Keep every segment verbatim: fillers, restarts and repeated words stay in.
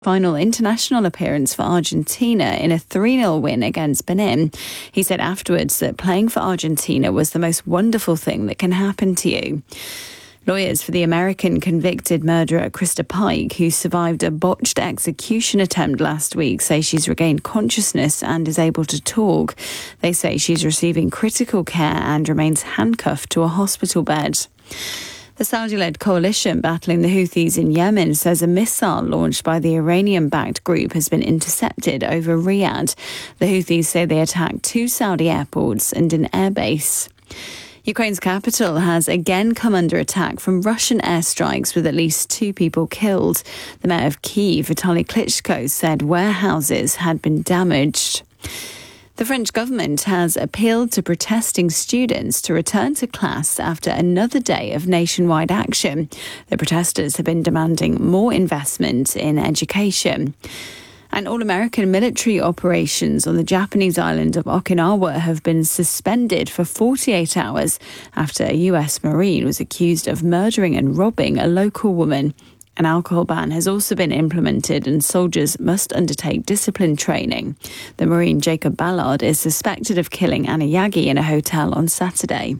final international appearance for Argentina in a three nil win against Benin. He said afterwards that playing for Argentina was the most wonderful thing that can happen to you. Lawyers for the American convicted murderer Krista Pike, who survived a botched execution attempt last week, say she's regained consciousness and is able to talk. They say she's receiving critical care and remains handcuffed to a hospital bed. The Saudi-led coalition battling the Houthis in Yemen says a missile launched by the Iranian-backed group has been intercepted over Riyadh. The Houthis say they attacked two Saudi airports and an airbase. Ukraine's capital has again come under attack from Russian airstrikes with at least two people killed. The mayor of Kyiv, Vitaly Klitschko, said warehouses had been damaged. The French government has appealed to protesting students to return to class after another day of nationwide action. The protesters have been demanding more investment in education. And all-American military operations on the Japanese island of Okinawa have been suspended for forty-eight hours after a U S Marine was accused of murdering and robbing a local woman. An alcohol ban has also been implemented and soldiers must undertake discipline training. The Marine Jacob Ballard is suspected of killing Anna Yagi in a hotel on Saturday.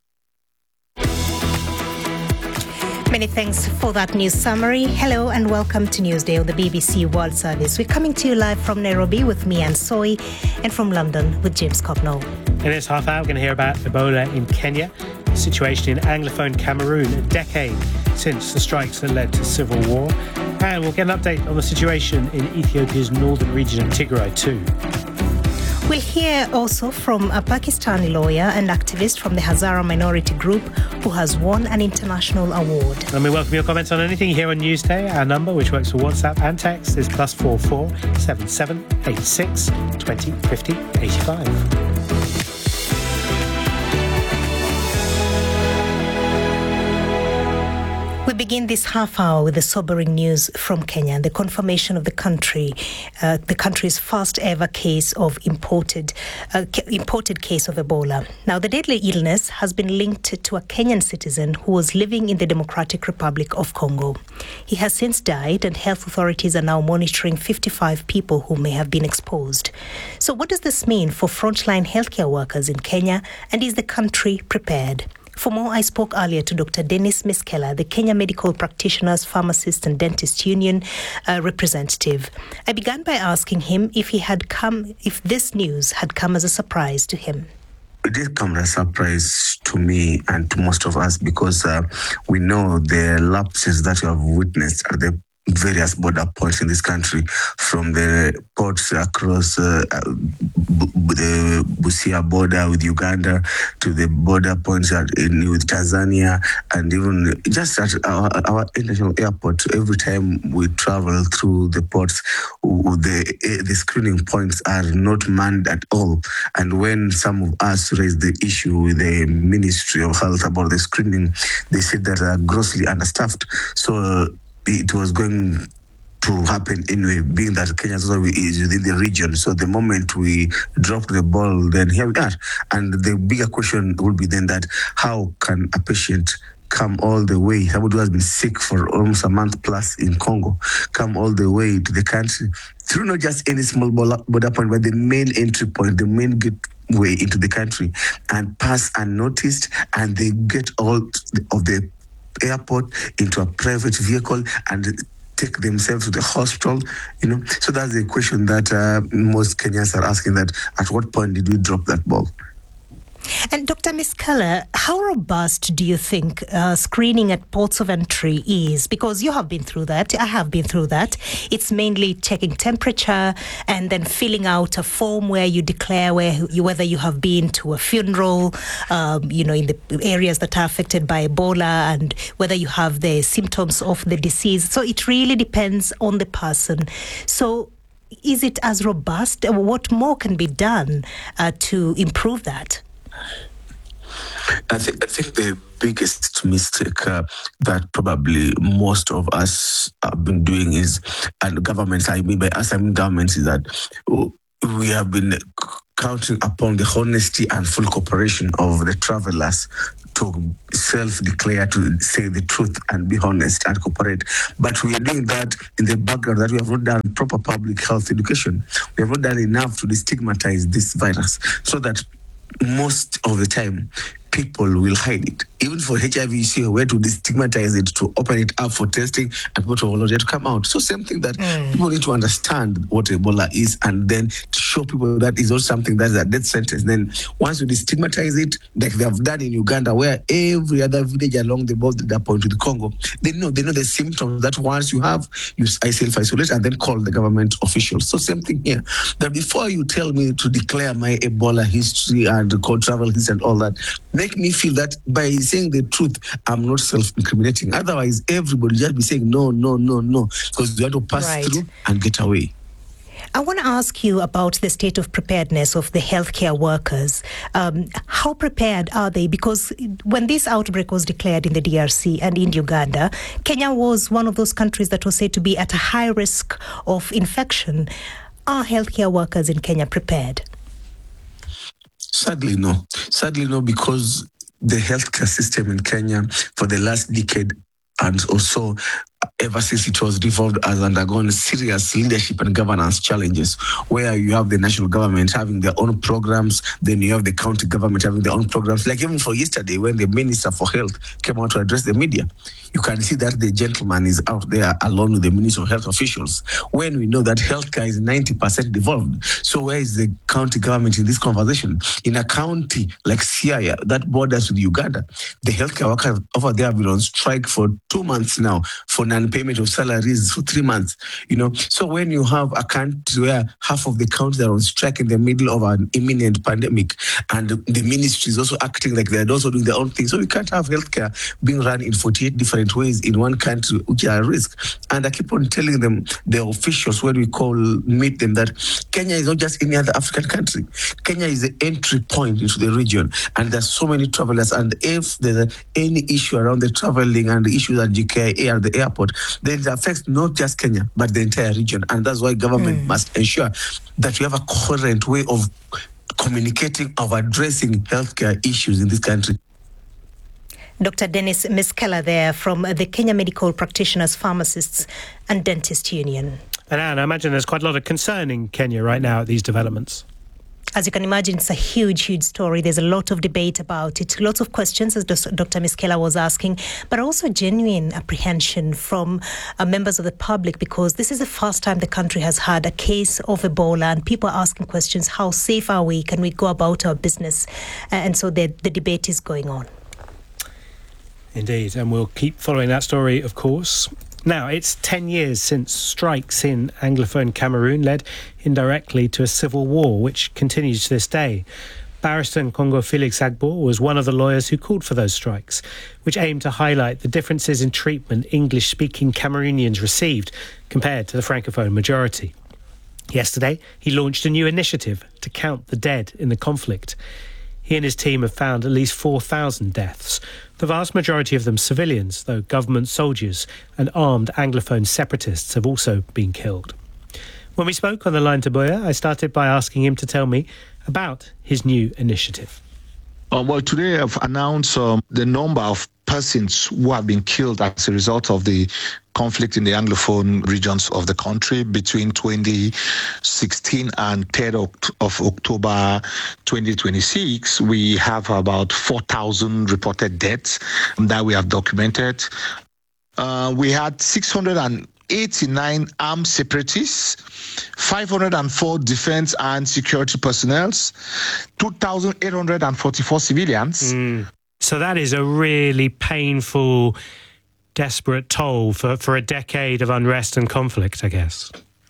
Many thanks for that news summary. Hello and welcome to Newsday on the B B C World Service. We're coming to you live from Nairobi with me, Anne Soy, and from London with James Copnell. In this half hour, we're going to hear about Ebola in Kenya, the situation in Anglophone Cameroon, a decade since the strikes that led to civil war. And we'll get an update on the situation in Ethiopia's northern region of Tigray too. We'll hear also from a Pakistani lawyer and activist from the Hazara minority group who has won an international award. And we welcome your comments on anything here on Newsday. Our number, which works for WhatsApp and text, is plus four four seven seven eight six twenty fifty eighty-five. We begin this half hour with the sobering news from Kenya, the confirmation of the country, uh, the country's first ever case of imported, uh, imported case of Ebola. Now, the deadly illness has been linked to a Kenyan citizen who was living in the Democratic Republic of Congo. He has since died, and health authorities are now monitoring fifty-five people who may have been exposed. So what does this mean for frontline healthcare workers in Kenya, and is the country prepared? For more, I spoke earlier to Doctor Dennis Miskela, the Kenya Medical Practitioners, Pharmacists and Dentists Union uh, representative. I began by asking him if he had come, if this news had come as a surprise to him. It did come as a surprise to me and to most of us because uh, we know the lapses that we have witnessed at the various border points in this country, from the ports across uh, the Busia border with Uganda to the border points at, in, with Tanzania, and even just at our, our international airport. Every time we travel through the ports, the the screening points are not manned at all. And when some of us raised the issue with the Ministry of Health about the screening, they said that they are grossly understaffed. So uh, it was going to happen anyway, being that Kenya is within the region. So the moment we dropped the ball, then here we are. And the bigger question would be then that how can a patient come all the way, somebody who has been sick for almost a month plus in Congo, come all the way to the country through not just any small border point, but the main entry point, the main gateway into the country, and pass unnoticed, and they get all of the airport into a private vehicle and take themselves to the hospital, you know. So that's the question that uh, most Kenyans are asking, that at what point did we drop that ball? And Doctor Miskela, how robust do you think uh, screening at ports of entry is? Because you have been through that. I have been through that. It's mainly checking temperature and then filling out a form where you declare where you, whether you have been to a funeral, um, you know, in the areas that are affected by Ebola, and whether you have the symptoms of the disease. So it really depends on the person. So is it as robust? What more can be done uh, to improve that? I think, I think the biggest mistake uh, that probably most of us have been doing is, and governments, I mean by us, I mean governments, is that we have been counting upon the honesty and full cooperation of the travelers to to self-declare, to say the truth and be honest and cooperate. But we are doing that in the background that we have not done proper public health education. We have not done enough to destigmatize this virus so that most of the time people will hide it. Even for H I V, you see a way to destigmatize it, to open it up for testing and people to volunteer to come out. So same thing that mm. people need to understand what Ebola is and then to show people that is also something that is a death sentence. Then once you destigmatize it, like they have done in Uganda, where every other village along the border that point to the Congo, they know they know the symptoms that once you have, you self-isolate and then call the government officials. So same thing here. That before you tell me to declare my Ebola history and travel history and all that, make me feel that by saying the truth, I'm not self-incriminating. Otherwise, everybody just be saying no, no, no, no, because you have to pass right. through and get away. I want to ask you about the state of preparedness of the healthcare workers. Um, how prepared are they? Because when this outbreak was declared in the D R C and in Uganda, Kenya was one of those countries that was said to be at a high risk of infection. Are healthcare workers in Kenya prepared? Sadly, no. Sadly, no, because the healthcare system in Kenya for the last decade and also ever since it was devolved has undergone serious leadership and governance challenges, where you have the national government having their own programs, then you have the county government having their own programs. Like even for yesterday, when the Minister for Health came out to address the media, you can see that the gentleman is out there alone with the Minister of Health officials, when we know that healthcare is ninety percent devolved. So where is the county government in this conversation? In a county like Siaya that borders with Uganda, the healthcare workers over there have been on strike for two months now for non-payment of salaries for three months. You know, so when you have a country where half of the counties are on strike in the middle of an imminent pandemic, and the ministry is also acting like they're also doing their own thing, so we can't have healthcare being run in forty-eight different ways in one country, which are at risk. And I keep on telling them, the officials, when we call meet them, that Kenya is not just any other African country. Kenya is the entry point into the region, and there's so many travelers. And if there's any issue around the traveling and the issues at G K I A at the airport, then it affects not just Kenya but the entire region. And that's why government mm. must ensure that we have a coherent way of communicating, of addressing healthcare issues in this country. Doctor Dennis Miskela there from the Kenya Medical Practitioners, Pharmacists and Dentist Union. And Anne, I imagine there's quite a lot of concern in Kenya right now at these developments. As you can imagine, it's a huge, huge story. There's a lot of debate about it, lots of questions, as Doctor Miskela was asking, but also genuine apprehension from uh, members of the public, because this is the first time the country has had a case of Ebola, and people are asking questions: how safe are we? Can we go about our business? Uh, and so the, the debate is going on. Indeed, and we'll keep following that story, of course. Now, it's ten years since strikes in Anglophone Cameroon led indirectly to a civil war, which continues to this day. Barrister Congo Felix Agbo was one of the lawyers who called for those strikes, which aimed to highlight the differences in treatment English-speaking Cameroonians received compared to the Francophone majority. Yesterday, he launched a new initiative to count the dead in the conflict. He and his team have found at least four thousand deaths, the vast majority of them civilians, though government soldiers and armed Anglophone separatists have also been killed. When we spoke on the line to Boya, I started by asking him to tell me about his new initiative. Uh, well, today I've announced um, the number of persons who have been killed as a result of the conflict in the Anglophone regions of the country between twenty sixteen and third of October twenty twenty-six. We have about four thousand reported deaths that we have documented. Uh, we had six hundred eighty-nine armed separatists, five hundred four defense and security personnel, two thousand eight hundred forty-four civilians. Mm. So that is a really painful, desperate toll for, for a decade of unrest and conflict, I guess.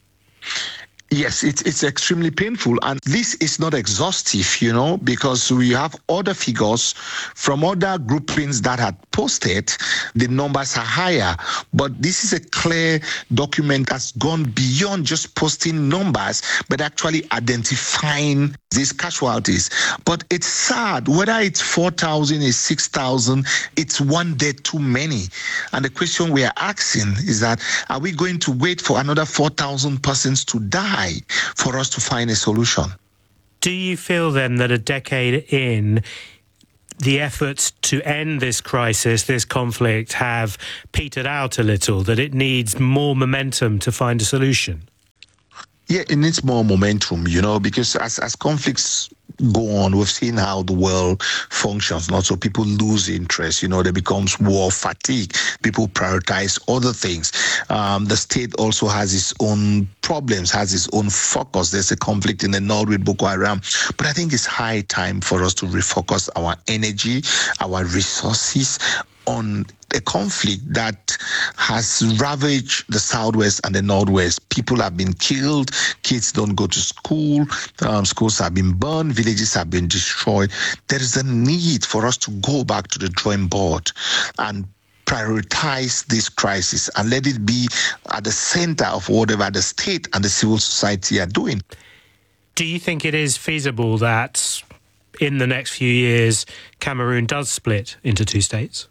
Yes, it's it's extremely painful, and this is not exhaustive, you know, because we have other figures from other groupings that had posted. The numbers are higher, but this is a clear document that's gone beyond just posting numbers, but actually identifying these casualties. But it's sad, whether it's four thousand or six thousand, it's one dead too many. And the question we are asking is that, are we going to wait for another four thousand persons to die for us to find a solution? Do you feel then that a decade in, the efforts to end this crisis, this conflict, have petered out a little, that it needs more momentum to find a solution? Yeah, it needs more momentum, you know, because as, as conflicts go on, we've seen how the world functions. Not so people lose interest, you know, there becomes war fatigue. People prioritize other things. Um, the state also has its own problems, has its own focus. There's a conflict in the north with Boko Haram. But I think it's high time for us to refocus our energy, our resources on a conflict that has ravaged the southwest and the northwest. People have been killed, kids don't go to school, um, schools have been burned, villages have been destroyed. There is a need for us to go back to the drawing board and prioritize this crisis and let it be at the center of whatever the state and the civil society are doing. Do you think it is feasible that in the next few years Cameroon does split into two states?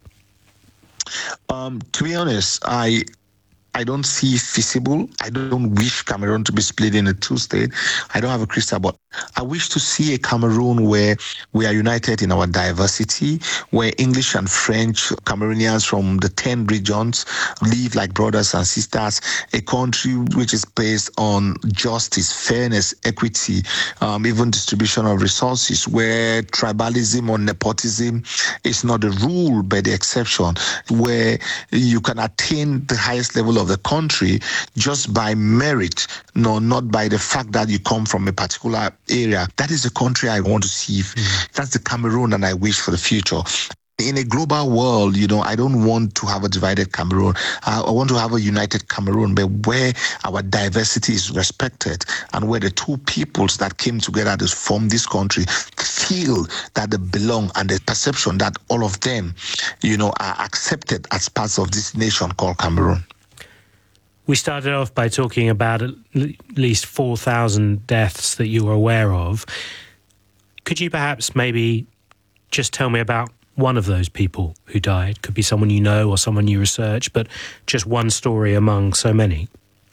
Um, to be honest, I I don't see it feasible. I don't wish Cameroon to be split into two states. I don't have a crystal ball. I wish to see a Cameroon where we are united in our diversity, where English and French Cameroonians from the ten regions live like brothers and sisters, a country which is based on justice, fairness, equity, um, even distribution of resources, where tribalism or nepotism is not the rule but the exception, where you can attain the highest level of the country just by merit, no, not by the fact that you come from a particular area. That is the country I want to see. Mm. That's the Cameroon that I wish for the future. In a global world, you know, I don't want to have a divided Cameroon. I, I want to have a united Cameroon, but where our diversity is respected and where the two peoples that came together to form this country feel that they belong, and the perception that all of them, you know, are accepted as parts of this nation called Cameroon. We started off by talking about at least four thousand deaths that you were aware of. Could you perhaps maybe just tell me about one of those people who died? Could be someone you know or someone you research, but just one story among so many.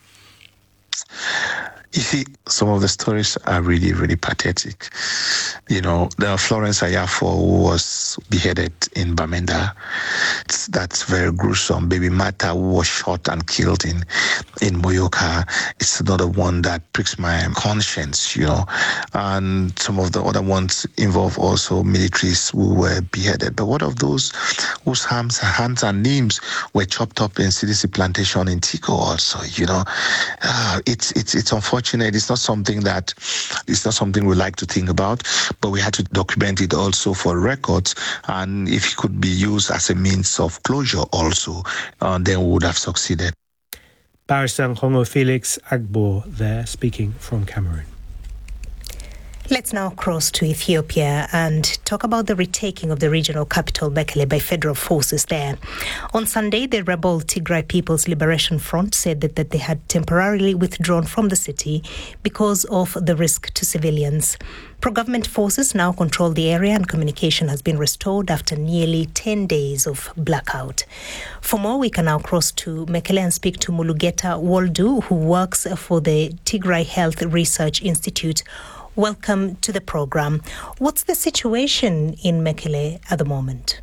You see, some of the stories are really, really pathetic. You know, the Florence Ayafo who was beheaded in Bamenda. It's, that's very gruesome. Baby Mata who was shot and killed in, in Moyoka. It's another one that pricks my conscience, you know. And some of the other ones involve also militaries who were beheaded. But what of those whose hands, hands and limbs were chopped up in C D C plantation in Tico also, you know? Uh, it's, it's, it's unfortunate. It's not something that it's not something we like to think about, but we had to document it also for records. And if it could be used as a means of closure also, uh, then we would have succeeded. Barrister Nhongo Felix Agbo there, speaking from Cameroon. Let's now cross to Ethiopia and talk about the retaking of the regional capital Mekele by federal forces there. On Sunday, the rebel Tigray People's Liberation Front said that, that they had temporarily withdrawn from the city because of the risk to civilians. Pro-government forces now control the area and communication has been restored after nearly ten days of blackout. For more, we can now cross to Mekele and speak to Mulugeta Woldu, who works for the Tigray Health Research Institute. Welcome to the program. What's the situation in Mekele at the moment?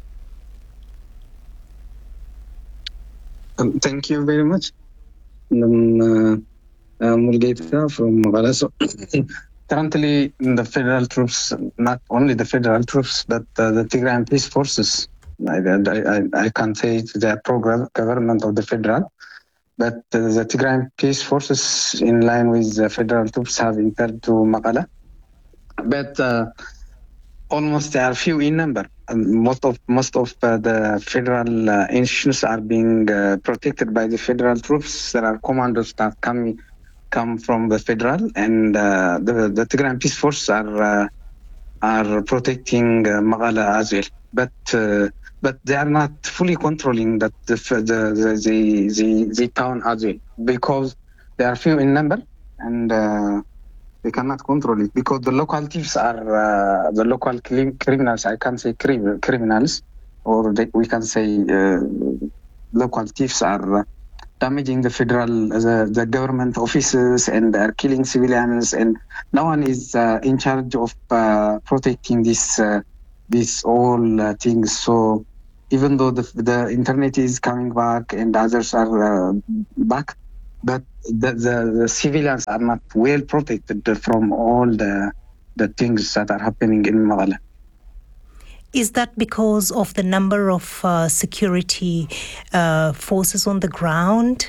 Um, thank you very much. Um, uh, I'm Mulugeta from Mogalaso. Currently, the federal troops, not only the federal troops, but uh, the Tigrayan Peace Forces, I, I, I can't say it's the program government of the federal, but uh, the Tigrayan Peace Forces, in line with the federal troops, have entered to Makala. But uh, almost they are few in number. Um, most of most of uh, the federal uh, institutions are being uh, protected by the federal troops. There are commandos that come come from the federal, and uh, the the Tigrayan Peace Force are uh, are protecting uh, Magala as well. But uh, but they are not fully controlling that the the the the, the, the town as well, because they are few in number, and uh, they cannot control it because the local thieves are uh, the local criminals. I can't say crim- criminals, or they, we can say uh, local thieves are uh, damaging the federal, the, the government offices, and are killing civilians. And no one is uh, in charge of uh, protecting this uh, these all uh, things. So even though the, the internet is coming back and others are uh, back, but the, the, the civilians are not well protected from all the the things that are happening in Magala. Is that because of the number of uh, security uh, forces on the ground?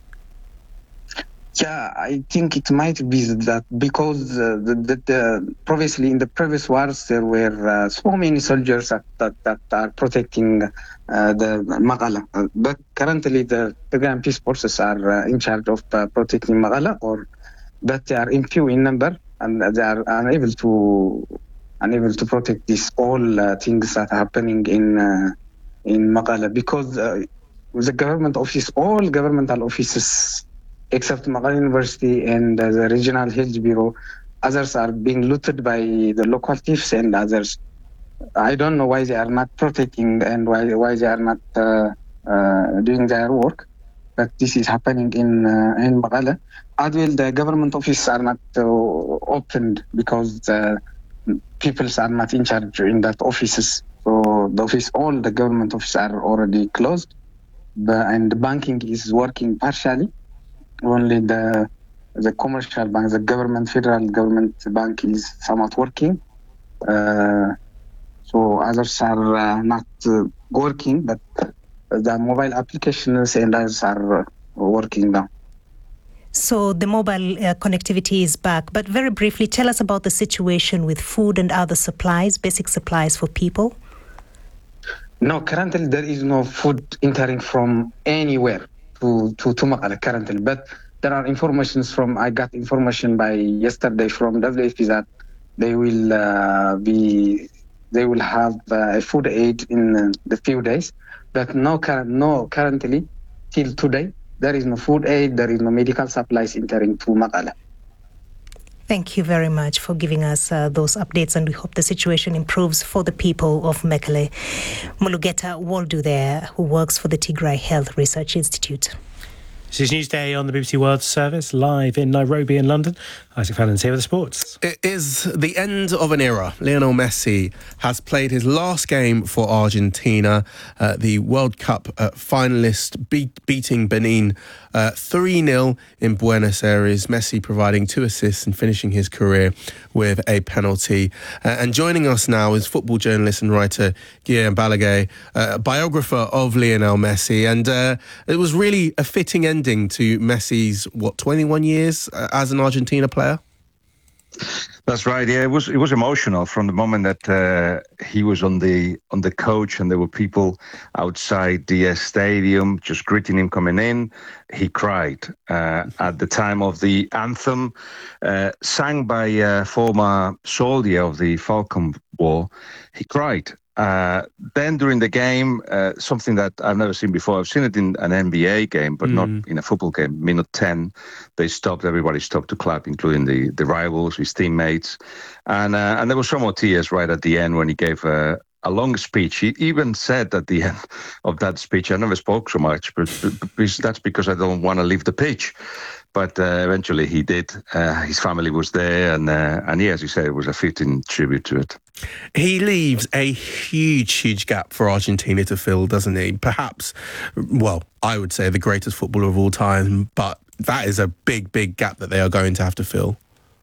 Yeah, I think it might be that because uh, the, the, the previously in the previous wars there were uh, so many soldiers that, that, that are protecting uh, the Magala. Uh, but currently the Tigrayan Peace Forces are uh, in charge of uh, protecting Magala, or that they are in few in number and they are unable to unable to protect these all uh, things that are happening in uh, in Magala, because uh, the government office, all governmental offices except Magala University and uh, the Regional Health Bureau, others are being looted by the local thieves and others. I don't know why they are not protecting and why why they are not uh, uh, doing their work, but this is happening in uh, in Magala. As well, the government offices are not uh, opened because the people are not in charge in that offices. So the office, all the government offices are already closed, the, and the banking is working partially. Only the the commercial bank, the government, federal government bank is somewhat working. Uh, so others are uh, not uh, working, but the mobile applications and others are uh, working now. So the mobile uh, connectivity is back. But very briefly, tell us about the situation with food and other supplies, basic supplies for people. No, currently there is no food entering from anywhere to to, to Magala currently. But there are informations from, I got information by yesterday from W F P that they will uh, be, they will have uh, a food aid in uh, the few days. But no, current, no, currently, till today, there is no food aid, there is no medical supplies entering to Magala. Thank you very much for giving us uh, those updates, and we hope the situation improves for the people of Mekelle. Mulugeta Waldu there, who works for the Tigray Health Research Institute. This is Newsday on the B B C World Service, live in Nairobi and London. Isaac Fallon's here with the sports. It is the end of an era. Lionel Messi has played his last game for Argentina, uh, the World Cup uh, finalist, beat, beating Benin uh, three nil in Buenos Aires. Messi providing two assists and finishing his career with a penalty. Uh, and joining us now is football journalist and writer Guillaume Balaguer, uh, biographer of Lionel Messi. And uh, it was really a fitting ending to Messi's, what, twenty-one years uh, as an Argentina player? That's right. Yeah, it was it was emotional from the moment that uh, he was on the on the coach, and there were people outside the uh, stadium just greeting him coming in. He cried uh, at the time of the anthem, uh, sung by a former soldier of the Falcon War. He cried. Uh, then during the game, uh, something that I've never seen before. I've seen it in an N B A game, but mm. not in a football game. Minute ten, they stopped. Everybody stopped to clap, including the, the rivals, his teammates. And uh, and there was some more tears right at the end when he gave a, a long speech. He even said at the end of that speech, I never spoke so much, but, but that's because I don't want to leave the pitch. But uh, eventually he did. Uh, his family was there, and uh, and yeah, as you said, it was a fitting tribute to it. He leaves a huge, huge gap for Argentina to fill, doesn't he? Perhaps, well, I would say the greatest footballer of all time, but that is a big, big gap that they are going to have to fill.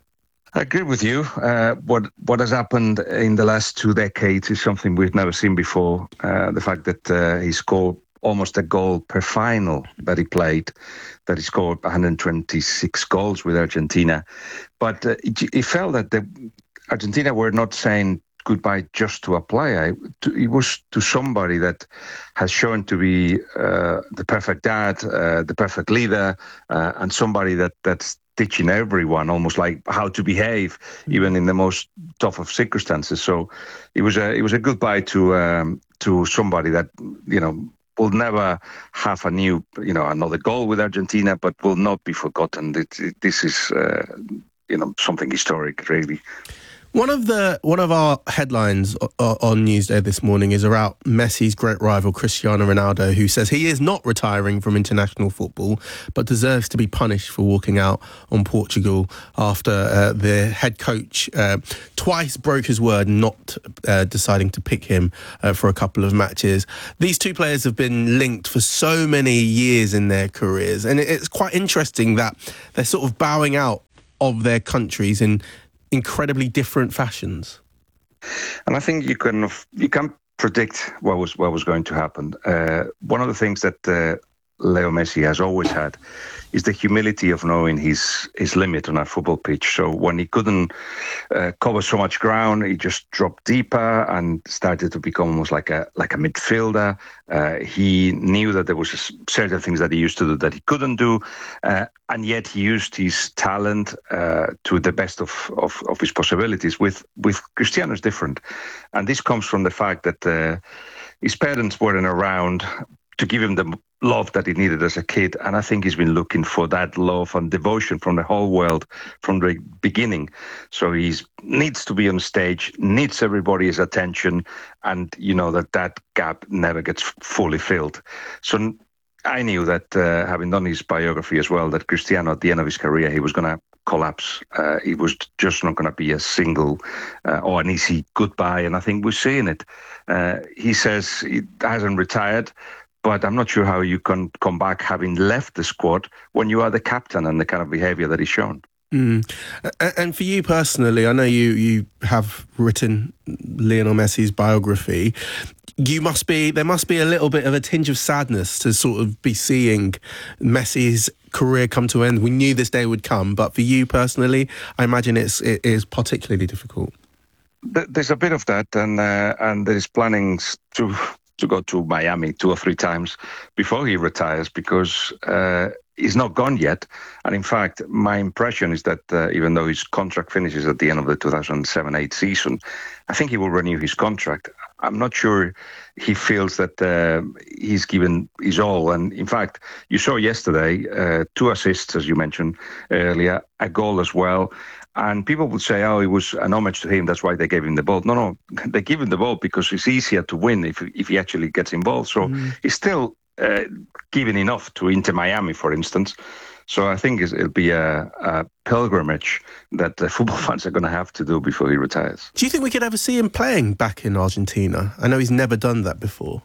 I agree with you. Uh, what what has happened in the last two decades is something we've never seen before. Uh, the fact that uh, he scored almost a goal per final that he played, that he scored one hundred twenty-six goals with Argentina. But uh, it, it felt that the Argentina were not saying goodbye just to a player. It was to somebody that has shown to be uh, the perfect dad, uh, the perfect leader, uh, and somebody that that's teaching everyone almost like how to behave, even in the most tough of circumstances. So it was a it was a goodbye to um, to somebody that, you know, will never have a new, you know, another goal with Argentina, but will not be forgotten. It, it, this is, uh, you know, something historic, really. One of the one of our headlines on Newsday this morning is about Messi's great rival Cristiano Ronaldo, who says he is not retiring from international football, but deserves to be punished for walking out on Portugal after uh, the head coach uh, twice broke his word, not uh, deciding to pick him uh, for a couple of matches. These two players have been linked for so many years in their careers, and it's quite interesting that they're sort of bowing out of their countries in incredibly different fashions. And I think you can you can predict what was what was going to happen. Uh, one of the things that uh, Leo Messi has always had is the humility of knowing his his limit on a football pitch. So when he couldn't uh, cover so much ground, he just dropped deeper and started to become almost like a like a midfielder. Uh, he knew that there was certain things that he used to do that he couldn't do, uh, and yet he used his talent uh, to the best of, of, of his possibilities. With with Cristiano is different, and this comes from the fact that uh, his parents weren't around to give him the love that he needed as a kid. And I think he's been looking for that love and devotion from the whole world from the beginning. So he needs to be on stage, needs everybody's attention, and you know that that gap never gets fully filled. So I knew that, uh, having done his biography as well, that Cristiano, at the end of his career, he was going to collapse. Uh, it was just not going to be a single uh, or an easy goodbye. And I think we're seeing it. Uh, he says he hasn't retired, but I'm not sure how you can come back having left the squad when you are the captain and the kind of behaviour that he's shown. Mm. And for you personally, I know you, you have written Lionel Messi's biography. You must be, there must be a little bit of a tinge of sadness to sort of be seeing Messi's career come to an end. We knew this day would come, but for you personally, I imagine it's, it is particularly difficult. There's a bit of that, and uh, and there's plannings to to go to Miami two or three times before he retires, because uh, he's not gone yet. And in fact, my impression is that uh, even though his contract finishes at the end of the two thousand seven eight season, I think he will renew his contract. I'm not sure he feels that uh, he's given his all. And in fact, you saw yesterday uh, two assists, as you mentioned earlier, a goal as well. And people would say, oh, it was an homage to him, that's why they gave him the ball. No, no, they give him the ball because it's easier to win if if he actually gets involved. So mm. he's still uh, giving enough to Inter Miami, for instance. So I think it'll be a, a pilgrimage that the football fans are going to have to do before he retires. Do you think we could ever see him playing back in Argentina? I know he's never done that before.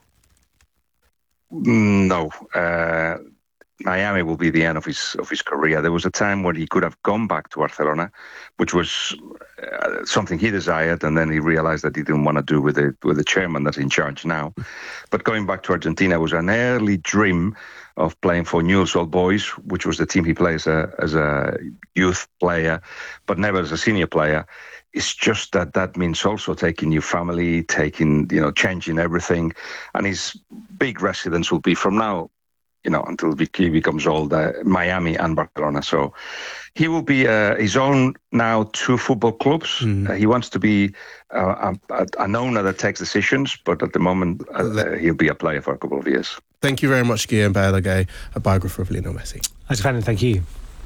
No. Uh, Miami will be the end of his of his career. There was a time when he could have gone back to Barcelona, which was uh, something he desired, and then he realized that he didn't want to do with the with the chairman that's in charge now. But going back to Argentina was an early dream of playing for Newell's Old Boys, which was the team he plays as a, as a youth player, but never as a senior player. It's just that that means also taking your family, taking, you know, changing everything. And his big residence will be from now, you know, until he becomes old, uh, Miami and Barcelona. So he will be uh, his own now two football clubs. Mm. Uh, he wants to be uh, a, an owner that takes decisions, but at the moment, uh, he'll be a player for a couple of years. Thank you very much, Guillem Balaguer, a biographer of Lionel Messi. Thank you.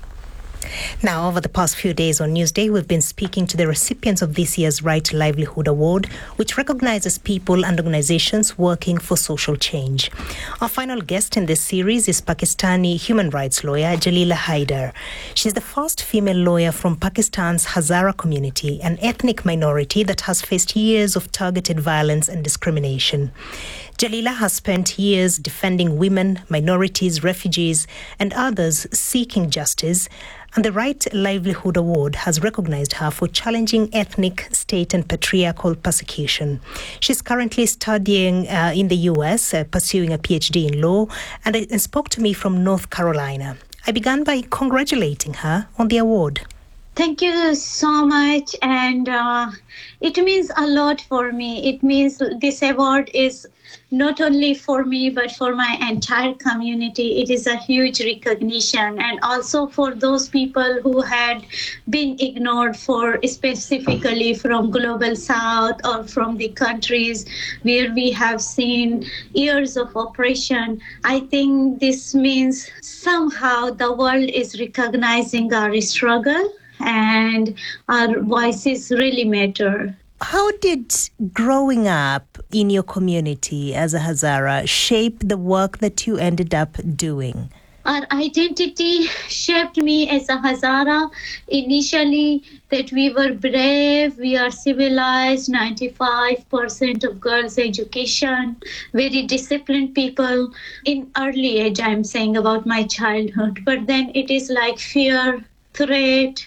Now, over the past few days on Newsday, we've been speaking to the recipients of this year's Right to Livelihood Award, which recognizes people and organizations working for social change. Our final guest in this series is Pakistani human rights lawyer Jalila Haider. She's the first female lawyer from Pakistan's Hazara community, an ethnic minority that has faced years of targeted violence and discrimination. Jalila has spent years defending women, minorities, refugees, and others seeking justice, and the Right Livelihood Award has recognized her for challenging ethnic, state, and patriarchal persecution. She's currently studying uh, in the U S, uh, pursuing a P H D in law, and, and spoke to me from North Carolina. I began by congratulating her on the award. Thank you so much, and uh, it means a lot for me. It means this award is not only for me, but for my entire community. It is a huge recognition, and also for those people who had been ignored, for specifically from Global South or from the countries where we have seen years of oppression. I think this means somehow the world is recognizing our struggle and our voices really matter. How did growing up in your community as a Hazara shape the work that you ended up doing? Our identity shaped me as a Hazara initially, that we were brave, we are civilized, ninety-five percent of girls' education, very disciplined people. In early age, I'm saying about my childhood, but then it is like fear, threat,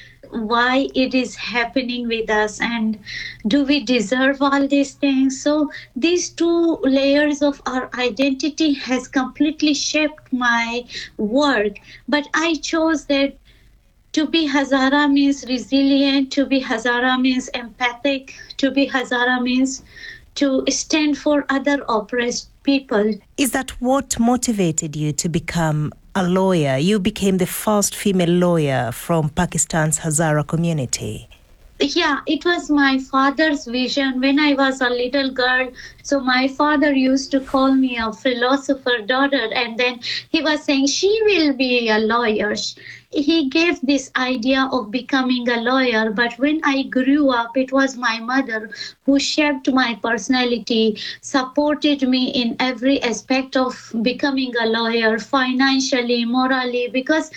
why it is happening with us, and do we deserve all these things? So these two layers of our identity has completely shaped my work. But I chose that to be Hazara means resilient, to be Hazara means empathic, to be Hazara means to stand for other oppressed people. Is that what motivated you to become a lawyer? You became the first female lawyer from Pakistan's Hazara community. Yeah, it was my father's vision when I was a little girl. So my father used to call me a philosopher daughter, and then he was saying she will be a lawyer. He gave this idea of becoming a lawyer, but when I grew up, it was my mother who shaped my personality, supported me in every aspect of becoming a lawyer, financially, morally, because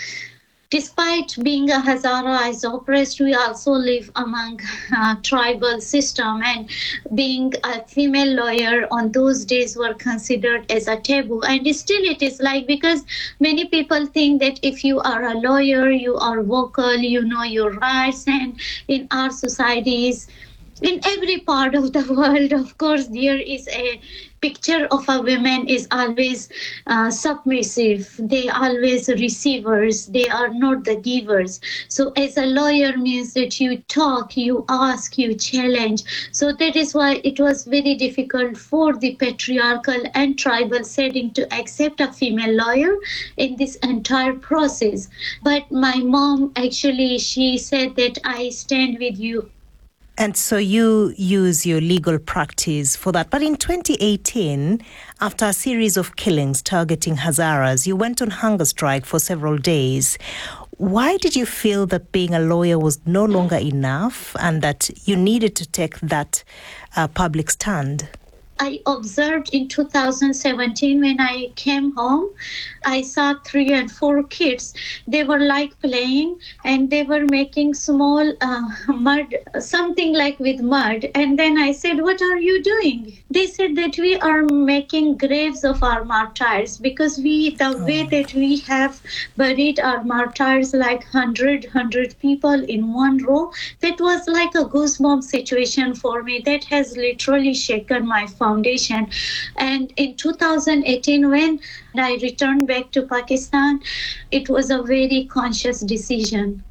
despite being a Hazara as oppressed, we also live among uh, tribal system, and being a female lawyer on those days were considered as a taboo. And still it is like, because many people think that if you are a lawyer, you are vocal, you know your rights, and in our societies, in every part of the world, of course, there is a picture of a woman is always uh, submissive. They always receivers. They are not the givers. So as a lawyer means that you talk, you ask, you challenge. So that is why it was very difficult for the patriarchal and tribal setting to accept a female lawyer in this entire process. But my mom, actually, she said that I stand with you. And so you use your legal practice for that. But in twenty eighteen, after a series of killings targeting Hazaras, you went on hunger strike for several days. Why did you feel that being a lawyer was no longer enough and that you needed to take that uh, public stand? I observed in two thousand seventeen when I came home, I saw three and four kids. They were like playing and they were making small uh, mud, something like with mud. And then I said, what are you doing? They said that we are making graves of our martyrs, because we, the oh. way that we have buried our martyrs, like hundred, hundred people in one row, that was like a goosebump situation for me. That has literally shaken my foundation. And in two thousand eighteen, when I returned back to Pakistan, it was a very conscious decision.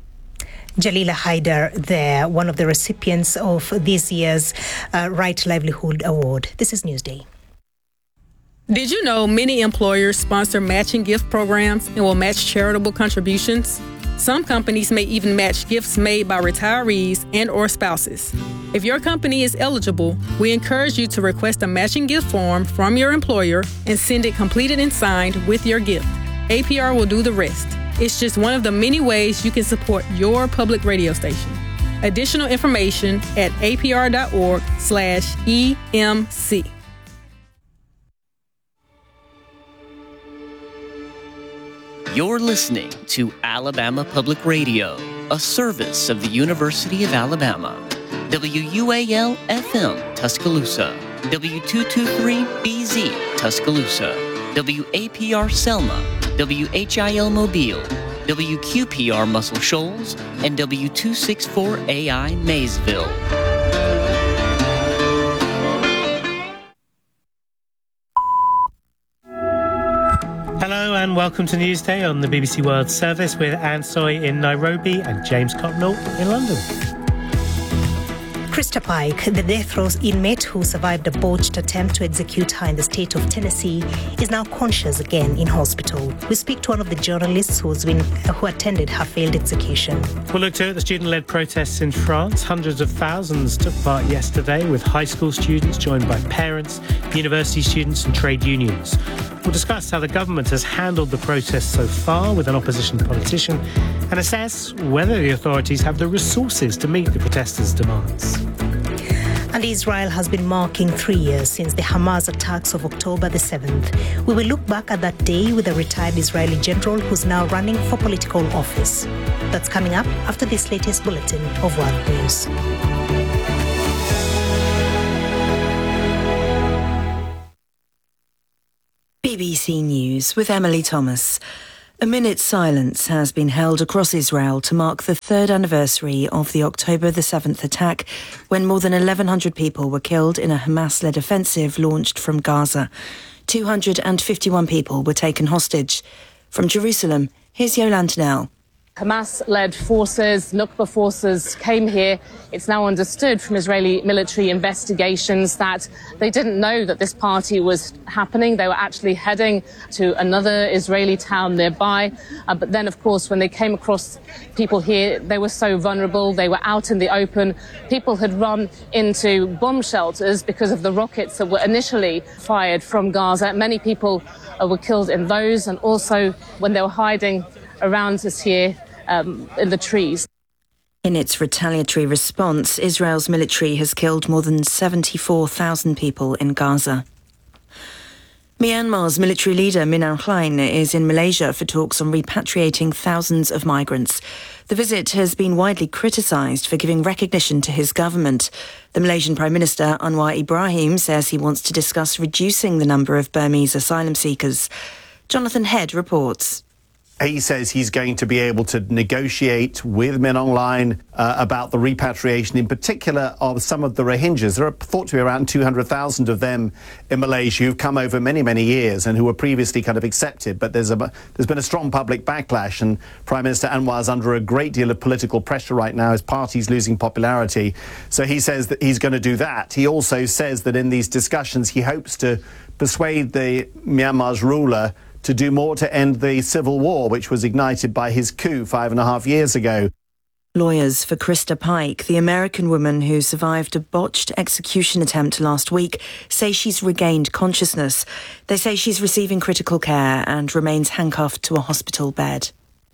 Jalila Haider there, one of the recipients of this year's uh, Right Livelihood Award. This is Newsday. Did you know many employers sponsor matching gift programs and will match charitable contributions? Some companies may even match gifts made by retirees and or spouses. If your company is eligible, we encourage you to request a matching gift form from your employer and send it completed and signed with your gift. A P R will do the rest. It's just one of the many ways you can support your public radio station. Additional information at apr.org slash EMC. You're listening to Alabama Public Radio, a service of the University of Alabama. W U A L F M Tuscaloosa, W two twenty-three B Z Tuscaloosa, W A P R Selma, W H I L Mobile, W Q P R Muscle Shoals, and W two sixty-four A I Maysville. Hello and welcome to Newsday on the B B C World Service with Anne Soy in Nairobi and James Cotnell in London. Krista Pike, the death row inmate who survived a botched attempt to execute her in the state of Tennessee, is now conscious again in hospital. We speak to one of the journalists who's been, who attended her failed execution. We'll look to at the student-led protests in France. Hundreds of thousands took part yesterday, with high school students joined by parents, university students and trade unions. We'll discuss how the government has handled the protests so far with an opposition politician and assess whether the authorities have the resources to meet the protesters' demands. And Israel has been marking three years since the Hamas attacks of October the seventh. We will look back at that day with a retired Israeli general who's now running for political office. That's coming up after this latest bulletin of World News. B B C News with Emily Thomas. A minute's silence has been held across Israel to mark the third anniversary of the October the seventh attack, when more than eleven hundred people were killed in a Hamas-led offensive launched from Gaza. two hundred fifty-one people were taken hostage. From Jerusalem, here's Yolande Nell. Hamas-led forces, Nukba forces, came here. It's now understood from Israeli military investigations that they didn't know that this party was happening. They were actually heading to another Israeli town nearby. Uh, but then, of course, when they came across people here, they were so vulnerable. They were out in the open. People had run into bomb shelters because of the rockets that were initially fired from Gaza. Many people uh, were killed in those, and also when they were hiding around us here um, in the trees. In its retaliatory response, Israel's military has killed more than seventy-four thousand people in Gaza. Myanmar's military leader Min Aung Hlaing is in Malaysia for talks on repatriating thousands of migrants. The visit has been widely criticised for giving recognition to his government. The Malaysian Prime Minister Anwar Ibrahim says he wants to discuss reducing the number of Burmese asylum seekers. Jonathan Head reports. He says he's going to be able to negotiate with Min Aung Hlaing uh, about the repatriation, in particular of some of the Rohingyas. There are thought to be around two hundred thousand of them in Malaysia who've come over many, many years and who were previously kind of accepted. But there's a there's been a strong public backlash, and Prime Minister Anwar is under a great deal of political pressure right now. His party's losing popularity. So he says that he's going to do that. He also says that in these discussions he hopes to persuade the Myanmar's ruler to do more to end the civil war, which was ignited by his coup five and a half years ago. Lawyers for Krista Pike, the American woman who survived a botched execution attempt last week, say she's regained consciousness. They say she's receiving critical care and remains handcuffed to a hospital bed.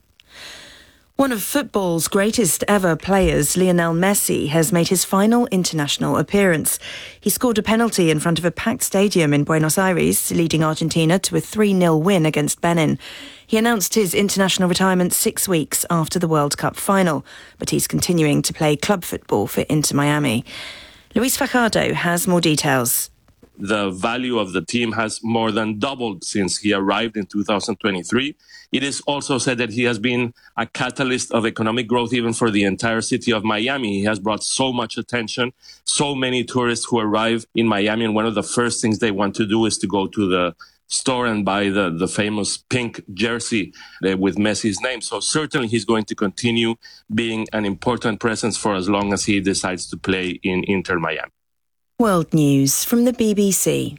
One of football's greatest ever players, Lionel Messi, has made his final international appearance. He scored a penalty in front of a packed stadium in Buenos Aires, leading Argentina to a three nil win against Benin. He announced his international retirement six weeks after the World Cup final, but he's continuing to play club football for Inter Miami. Luis Fajardo has more details. The value of the team has more than doubled since he arrived in two thousand twenty-three. It is also said that he has been a catalyst of economic growth even for the entire city of Miami. He has brought so much attention, so many tourists who arrive in Miami, and one of the first things they want to do is to go to the store and buy the, the famous pink jersey uh, with Messi's name. So certainly he's going to continue being an important presence for as long as he decides to play in Inter Miami. World News from the B B C.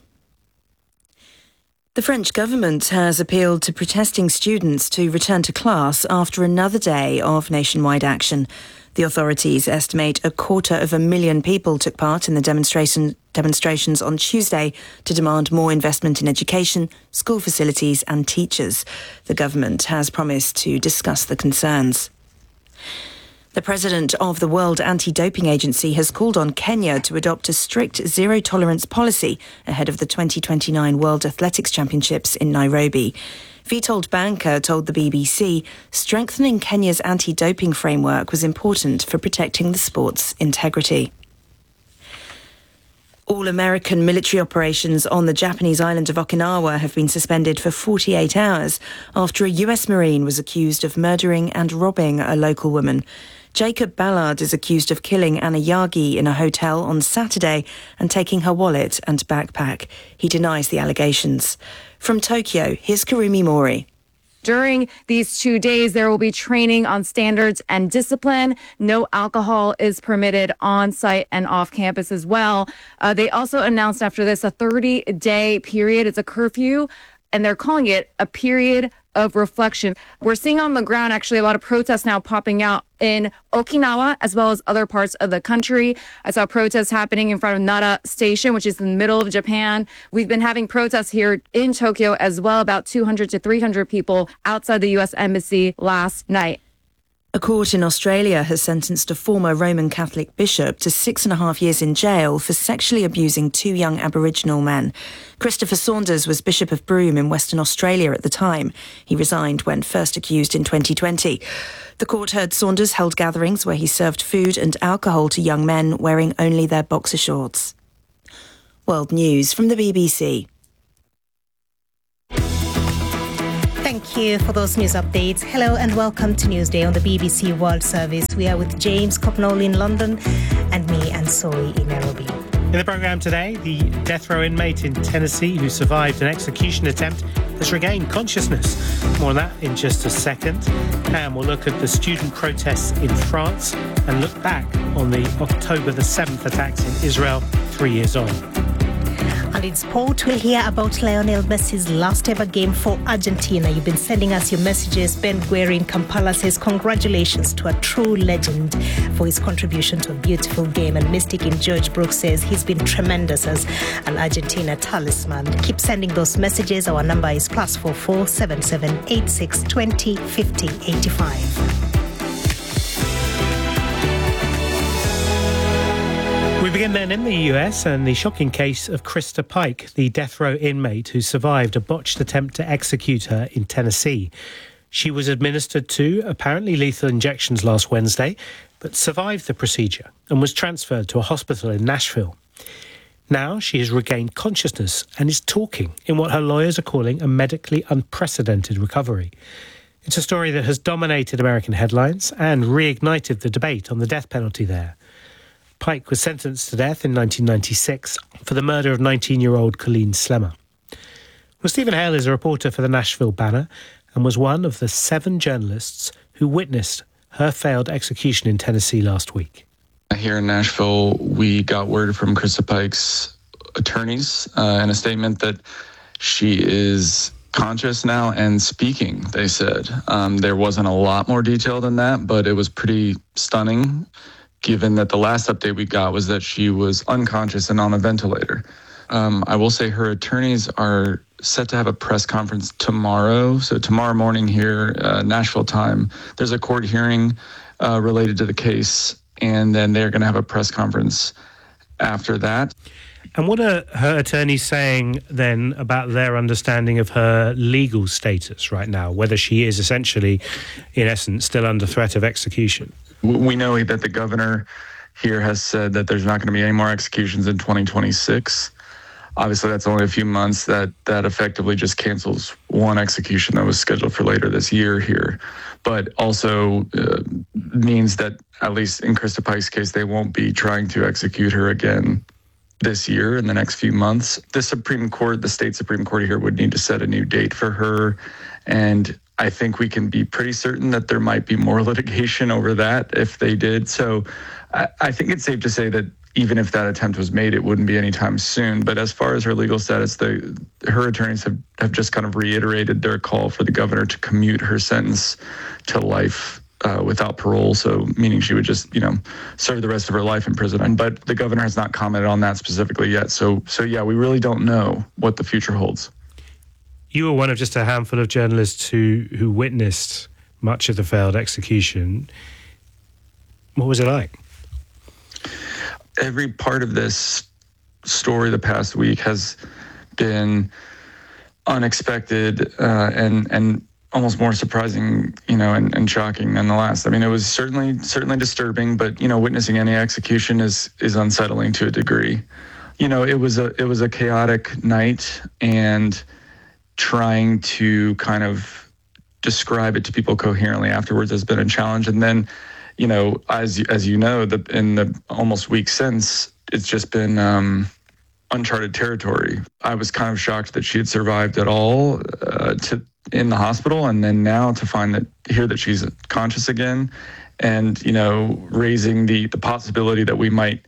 The French government has appealed to protesting students to return to class after another day of nationwide action. The authorities estimate a quarter of a million people took part in the demonstration, demonstrations on Tuesday to demand more investment in education, school facilities and teachers. The government has promised to discuss the concerns. The president of the World Anti-Doping Agency has called on Kenya to adopt a strict zero-tolerance policy ahead of the twenty twenty-nine World Athletics Championships in Nairobi. Vitold Banker told the B B C strengthening Kenya's anti-doping framework was important for protecting the sport's integrity. All American military operations on the Japanese island of Okinawa have been suspended for forty-eight hours after a U S Marine was accused of murdering and robbing a local woman. Jacob Ballard is accused of killing Anna Yagi in a hotel on Saturday and taking her wallet and backpack. He denies the allegations. From Tokyo, here's Karumi Mori. During these two days, there will be training on standards and discipline. No alcohol is permitted on site and off campus as well. Uh, they also announced after this a thirty-day period. It's a curfew, and they're calling it a period of reflection. We're seeing on the ground actually a lot of protests now popping out in Okinawa as well as other parts of the country. I saw protests happening in front of Nara Station, which is in the middle of Japan. We've been having protests here in Tokyo as well, about two hundred to three hundred people outside the U S Embassy last night. A court in Australia has sentenced a former Roman Catholic bishop to six and a half years in jail for sexually abusing two young Aboriginal men. Christopher Saunders was Bishop of Broome in Western Australia at the time. He resigned when first accused in twenty twenty. The court heard Saunders held gatherings where he served food and alcohol to young men wearing only their boxer shorts. World News from the B B C. Thank you for those news updates. Hello and welcome to Newsday on the B B C World Service. We are with James Copnall in London and me, Anne Soy, in Nairobi. In the programme today, the death row inmate in Tennessee who survived an execution attempt has regained consciousness. More on that in just a second. And we'll look at the student protests in France and look back on the October the seventh attacks in Israel three years on. And in sport, we'll hear about Lionel Messi's last ever game for Argentina. You've been sending us your messages. Ben Guerri in Kampala says congratulations to a true legend for his contribution to a beautiful game. And Mystic in George Brooks says he's been tremendous as an Argentina talisman. Keep sending those messages. Our number is plus four four seven seven eight six twenty fifty eighty five. We begin then in the U S and the shocking case of Krista Pike, the death row inmate who survived a botched attempt to execute her in Tennessee. She was administered two apparently lethal injections last Wednesday, but survived the procedure and was transferred to a hospital in Nashville. Now she has regained consciousness and is talking in what her lawyers are calling a medically unprecedented recovery. It's a story that has dominated American headlines and reignited the debate on the death penalty there. Pike was sentenced to death in nineteen ninety-six for the murder of nineteen-year-old Colleen Slemmer. Well, Stephen Hale is a reporter for the Nashville Banner and was one of the seven journalists who witnessed her failed execution in Tennessee last week. Here in Nashville, we got word from Krista Pike's attorneys uh, in a statement that she is conscious now and speaking, they said. Um, there wasn't a lot more detail than that, but it was pretty stunning, given that the last update we got was that she was unconscious and on a ventilator. Um, I will say her attorneys are set to have a press conference tomorrow. So tomorrow morning here, uh, Nashville time, there's a court hearing uh, related to the case, and then they're going to have a press conference after that. And what are her attorneys saying then about their understanding of her legal status right now, whether she is essentially, in essence, still under threat of execution? We know that the governor here has said that there's not going to be any more executions in twenty twenty-six. Obviously, that's only a few months. That that effectively just cancels one execution that was scheduled for later this year here. But also uh, means that, at least in Krista Pike's case, they won't be trying to execute her again this year in the next few months. The Supreme Court, the state Supreme Court here, would need to set a new date for her. And I think we can be pretty certain that there might be more litigation over that if they did. So I, I think it's safe to say that even if that attempt was made, it wouldn't be anytime soon. But as far as her legal status, the, her attorneys have, have just kind of reiterated their call for the governor to commute her sentence to life uh, without parole. So meaning she would just, you know, serve the rest of her life in prison. But the governor has not commented on that specifically yet. So, so yeah, we really don't know what the future holds. You were one of just a handful of journalists who, who witnessed much of the failed execution. What was it like? Every part of this story the past week has been unexpected uh, and and almost more surprising, you know, and, and shocking than the last. I mean, it was certainly certainly disturbing, but you know, witnessing any execution is is unsettling to a degree. You know, it was a it was a chaotic night, and trying to kind of describe it to people coherently afterwards has been a challenge. And then, you know, as as you know, the in the almost week since, it's just been um, uncharted territory. I was kind of shocked that she had survived at all uh, to in the hospital, and then now to find that hear that she's conscious again, and you know, raising the the possibility that we might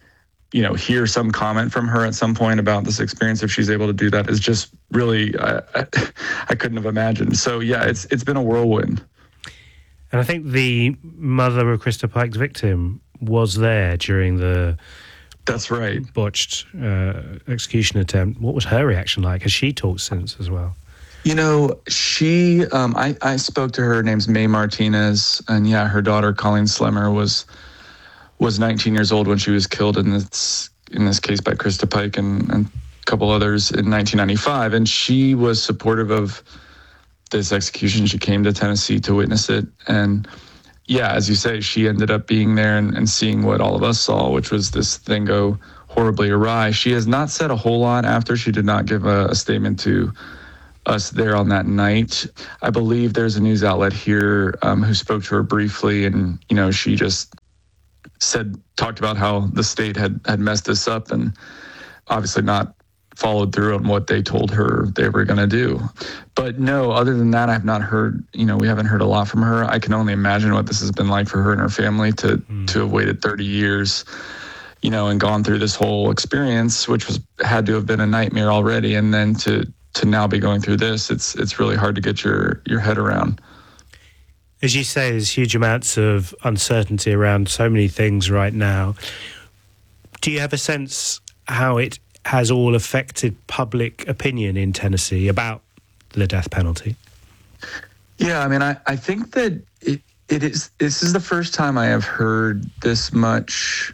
you know, hear some comment from her at some point about this experience, if she's able to do that, is just really, I, I, I couldn't have imagined. So yeah, it's it's been a whirlwind. And I think the mother of Krista Pike's victim was there during the That's right. botched uh, execution attempt. What was her reaction like? Has she talked since as well? You know, she, um, I, I spoke to her, her name's May Martinez, and yeah, her daughter, Colleen Slemmer, was was nineteen years old when she was killed in this in this case by Krista Pike and, and a couple others in nineteen ninety-five. And she was supportive of this execution. She came to Tennessee to witness it. And yeah, as you say, she ended up being there and, and seeing what all of us saw, which was this thing go horribly awry. She has not said a whole lot after. She did not give a, a statement to us there on that night. I believe there's a news outlet here um, who spoke to her briefly, and, you know, she just said, talked about how the state had, had messed this up and obviously not followed through on what they told her they were going to do. But no, other than that, I've not heard, you know, we haven't heard a lot from her. I can only imagine what this has been like for her and her family to, mm. to have waited thirty years, you know, and gone through this whole experience, which was had to have been a nightmare already. And then to, to now be going through this, it's, it's really hard to get your, your head around. As you say, there's huge amounts of uncertainty around so many things right now. Do you have a sense how it has all affected public opinion in Tennessee about the death penalty? Yeah, I mean, I, I think that it, it is, this is the first time I have heard this much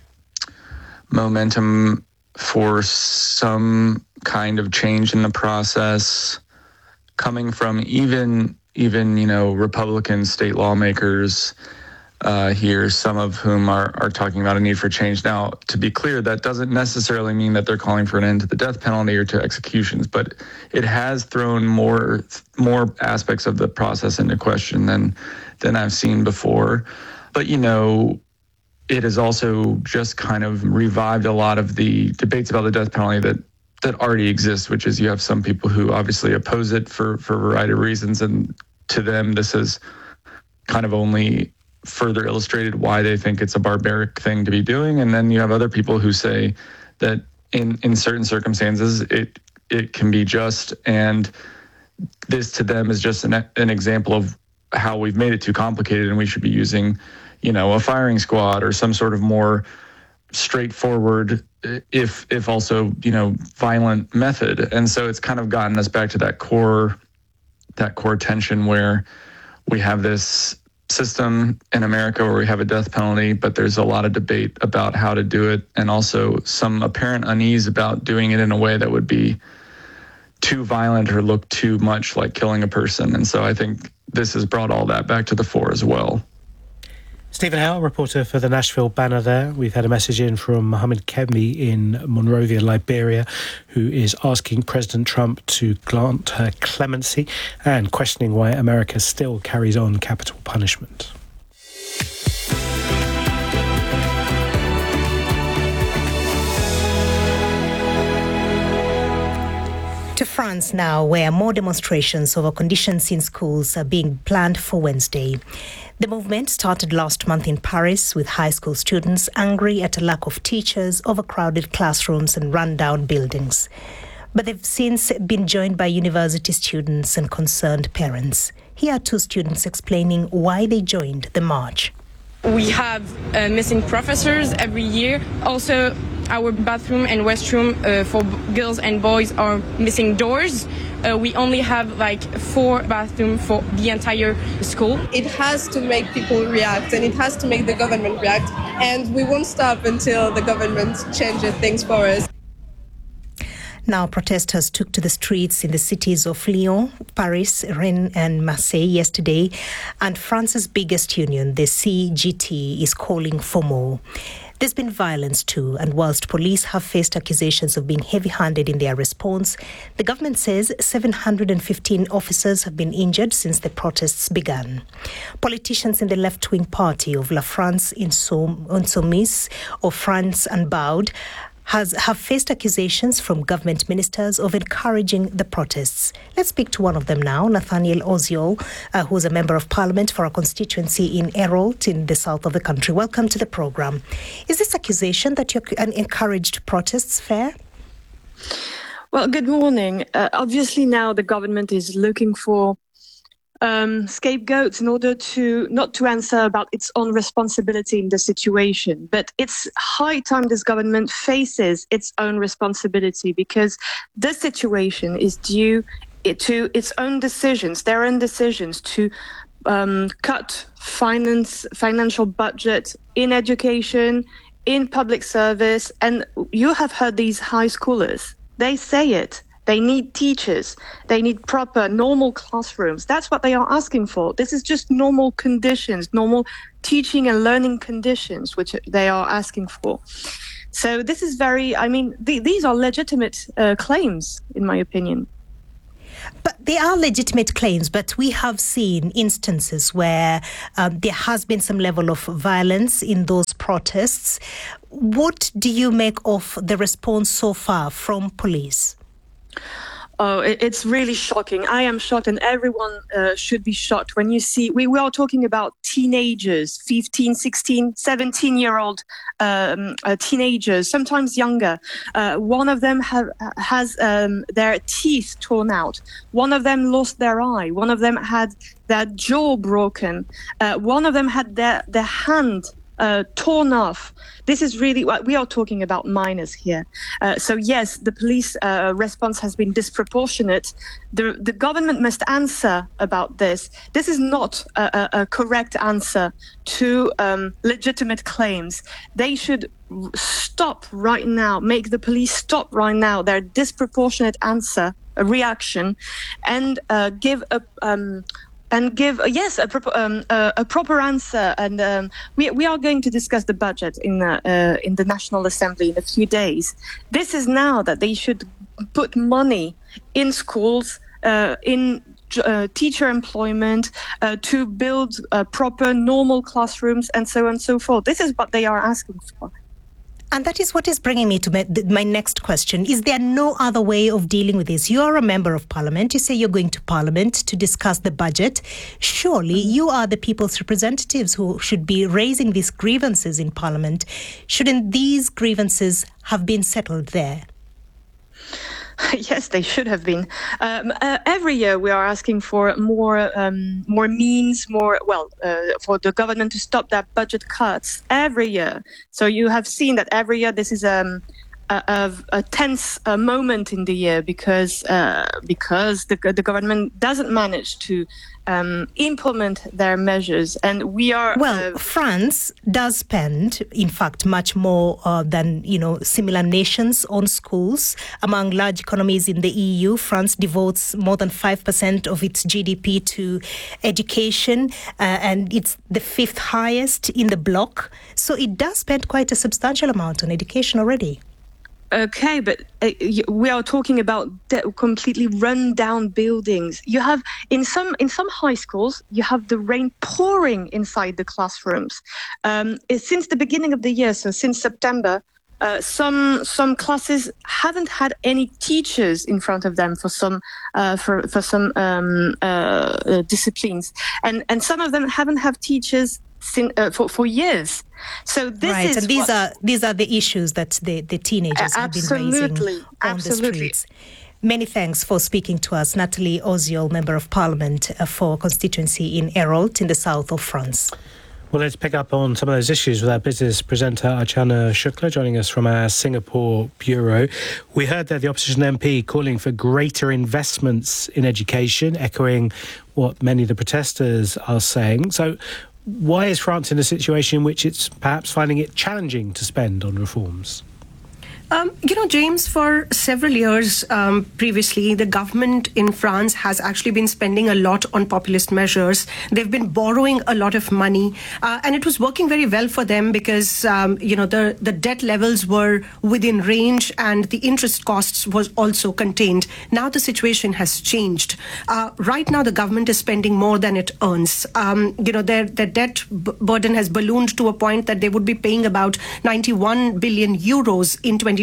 momentum for some kind of change in the process coming from even, even, you know, Republican state lawmakers Uh, here, some of whom are, are talking about a need for change. Now, to be clear, that doesn't necessarily mean that they're calling for an end to the death penalty or to executions, but it has thrown more more aspects of the process into question than than I've seen before. But, you know, it has also just kind of revived a lot of the debates about the death penalty that that already exist, which is you have some people who obviously oppose it for, for a variety of reasons, and to them, this is kind of only further illustrated why they think it's a barbaric thing to be doing. And then you have other people who say that in, in certain circumstances, it it can be just. And this to them is just an, an example of how we've made it too complicated and we should be using, you know, a firing squad or some sort of more straightforward, if if also, you know, violent method. And so it's kind of gotten us back to that core, that core tension where we have this system in America where we have a death penalty, but there's a lot of debate about how to do it, and also some apparent unease about doing it in a way that would be too violent or look too much like killing a person. And so I think this has brought all that back to the fore as well. Stephen Howe, reporter for the Nashville Banner there. We've had a message in from Mohamed Kemi in Monrovia, Liberia, who is asking President Trump to grant her clemency and questioning why America still carries on capital punishment. To France now, where more demonstrations over conditions in schools are being planned for Wednesday. The movement started last month in Paris with high school students angry at a lack of teachers, overcrowded classrooms and run-down buildings. But they've since been joined by university students and concerned parents. Here are two students explaining why they joined the march. We have uh, missing professors every year. Also, our bathroom and restroom uh, for girls and boys are missing doors. Uh, we only have like four bathrooms for the entire school. It has to make people react, and it has to make the government react. And we won't stop until the government changes things for us. Now, protesters took to the streets in the cities of Lyon, Paris, Rennes and Marseille yesterday, and France's biggest union, the C G T, is calling for more. There's been violence too, and whilst police have faced accusations of being heavy-handed in their response, the government says seven hundred fifteen officers have been injured since the protests began. Politicians in the left-wing party of La France Insoumise, or France Unbowed, has have faced accusations from government ministers of encouraging the protests. Let's speak to one of them now, Nathaniel Oziol, uh, who's a member of parliament for a constituency in Errolt in the south of the country. Welcome to the program. Is this accusation that you encouraged protests fair? Well, good morning. Uh, obviously now the government is looking for Um, scapegoats in order to not to answer about its own responsibility in the situation. But it's high time this government faces its own responsibility, because this situation is due to its own decisions, their own decisions to um, cut finance, financial budget in education, in public service. And you have heard these high schoolers. They say it. They need teachers. They need proper, normal classrooms. That's what they are asking for. This is just normal conditions, normal teaching and learning conditions, which they are asking for. So this is very, I mean, th- these are legitimate uh, claims, in my opinion. But they are legitimate claims, but we have seen instances where um, there has been some level of violence in those protests. What do you make of the response so far from police? Oh, it's really shocking. I am shocked, and everyone uh, should be shocked when you see, we, we are talking about teenagers, fifteen, sixteen, seventeen-year-old um, uh, teenagers, sometimes younger. Uh, one of them have, has um, their teeth torn out. One of them lost their eye. One of them had their jaw broken. Uh, one of them had their, their hand Uh, torn off. This is really what we are talking about, minors here. Uh, so yes, the police uh, response has been disproportionate. The, the government must answer about this. This is not a, a, a correct answer to um, legitimate claims. They should stop right now, make the police stop right now their disproportionate answer, a reaction, and uh, give a um, And give uh, yes a, pro- um, uh, a proper answer, and um, we we are going to discuss the budget in uh, uh, in the National Assembly in a few days. This is now that they should put money in schools, uh, in uh, teacher employment, uh, to build uh, proper normal classrooms, and so on and so forth. This is what they are asking for. And that is what is bringing me to my, my next question. Is there no other way of dealing with this? You are a member of parliament. You say you're going to parliament to discuss the budget. Surely you are the people's representatives who should be raising these grievances in parliament. Shouldn't these grievances have been settled there? Yes, they should have been. Um, uh, every year we are asking for more um, more means, more, well, uh, for the government to stop that budget cuts every year. So you have seen that every year this is um, a, a, a tense uh, moment in the year, because uh, because the, the government doesn't manage to um, implement their measures. And we are... Well, uh, France does spend, in fact, much more uh, than, you know, similar nations on schools. Among large economies in the E U, France devotes more than five percent of its G D P to education, uh, and it's the fifth highest in the bloc. So it does spend quite a substantial amount on education already. Okay, but uh, we are talking about de- completely run-down buildings. You have, in some in some high schools, you have the rain pouring inside the classrooms. Um, since the beginning of the year, so since September, uh, some some classes haven't had any teachers in front of them for some uh, for for some um, uh, uh, disciplines, and and some of them haven't had teachers Sin, uh, for, for years. So this right, is and these what, are these are the issues that the, the teenagers uh, have been raising on absolutely. the streets. Many thanks for speaking to us, Nathalie Oziol, Member of Parliament uh, for constituency in Errolt in the south of France. Well, let's pick up on some of those issues with our business presenter, Archana Shukla, joining us from our Singapore bureau. We heard that the opposition M P calling for greater investments in education, echoing what many of the protesters are saying. So why is France in a situation in which it's perhaps finding it challenging to spend on reforms? Um, you know, James, for several years um, previously, the government in France has actually been spending a lot on populist measures. They've been borrowing a lot of money, uh, and it was working very well for them because, um, you know, the, the debt levels were within range and the interest costs was also contained. Now the situation has changed. Uh, right now, the government is spending more than it earns. Um, you know, their, their debt b- burden has ballooned to a point that they would be paying about ninety-one billion euros in twenty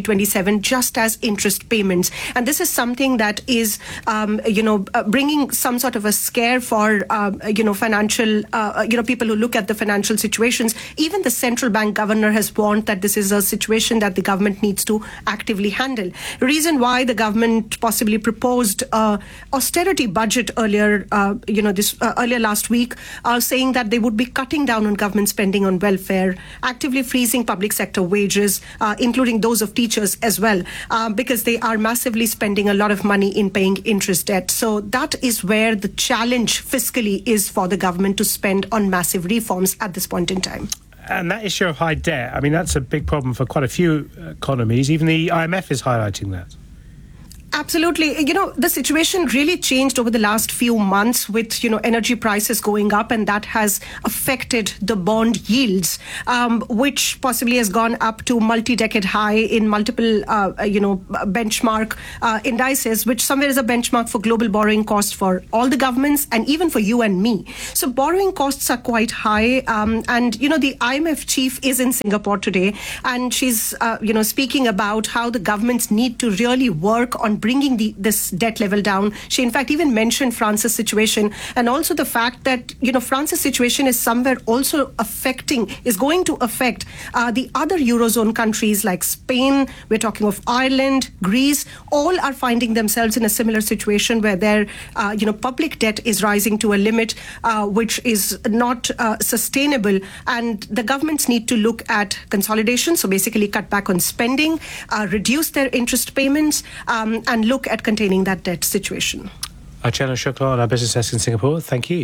twenty twenty-seven just as interest payments. And this is something that is, um, you know, uh, bringing some sort of a scare for, uh, you know, financial, uh, you know, people who look at the financial situations. Even the central bank governor has warned that this is a situation that the government needs to actively handle. The reason why the government possibly proposed uh, austerity budget earlier, uh, you know, this uh, earlier last week, uh, saying that they would be cutting down on government spending on welfare, actively freezing public sector wages, uh, including those of teachers as well, uh, because they are massively spending a lot of money in paying interest debt. So that is where the challenge fiscally is for the government to spend on massive reforms at this point in time. And that issue of high debt, I mean, that's a big problem for quite a few economies. Even the I M F is highlighting that. Absolutely. You know, the situation really changed over the last few months with, you know, energy prices going up, and that has affected the bond yields, um, which possibly has gone up to multi-decade high in multiple, uh, you know, benchmark uh, indices, which somewhere is a benchmark for global borrowing costs for all the governments and even for you and me. So borrowing costs are quite high. Um, and, you know, the I M F chief is in Singapore today, and she's, uh, you know, speaking about how the governments need to really work on bringing the, this debt level down. She, in fact, even mentioned France's situation, and also the fact that, you know, France's situation is somewhere also affecting, is going to affect uh, the other Eurozone countries like Spain. We're talking of Ireland, Greece. All are finding themselves in a similar situation where their, uh, you know, public debt is rising to a limit uh, which is not uh, sustainable. And the governments need to look at consolidation, so basically cut back on spending, uh, reduce their interest payments, um, and look at containing that debt situation. Archana Shukla on our business desk in Singapore. Thank you.